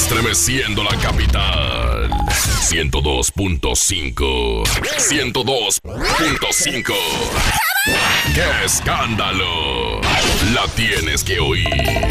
Estremeciendo la capital. 102.5. 102.5. ¡Qué escándalo! La tienes que oír.